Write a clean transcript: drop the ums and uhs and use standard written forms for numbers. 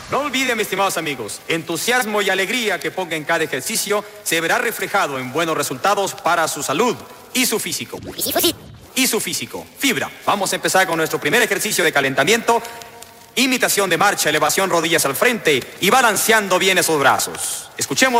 No olviden, mis estimados amigos, entusiasmo y alegría que ponga en cada ejercicio se verá reflejado en buenos resultados para su salud y su físico. Fibra. Vamos a empezar con nuestro primer ejercicio de calentamiento. Imitación de marcha, elevación rodillas al frente y balanceando bien esos brazos. Escuchemos.